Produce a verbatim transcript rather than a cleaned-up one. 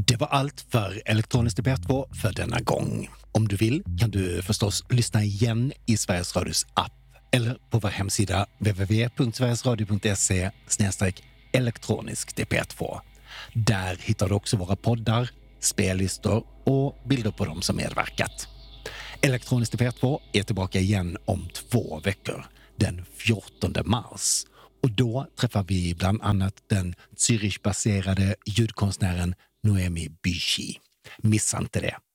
Det var allt för Elektroniskt D P ett två för denna gång. Om du vill kan du förstås lyssna igen i Sveriges Radios app eller på vår hemsida w w w punkt sverigesradio punkt se slash elektronisk D P ett två. Där hittar du också våra poddar, spellistor och bilder på dem som medverkat. Elektroniskt D P ett två är tillbaka igen om två veckor, den fjortonde mars. Och då träffar vi bland annat den Zürich-baserade ljudkonstnären Noemi Büchi. Missa inte det.